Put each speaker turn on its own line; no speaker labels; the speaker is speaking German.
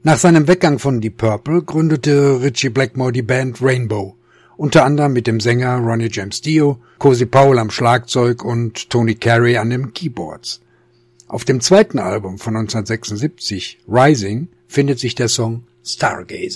Nach seinem Weggang von Deep Purple gründete Ritchie Blackmore die Band Rainbow, unter anderem mit dem Sänger Ronnie James Dio, Cozy Powell am Schlagzeug und Tony Carey an den Keyboards. Auf dem zweiten Album von 1976, Rising, findet sich der Song Stargazer.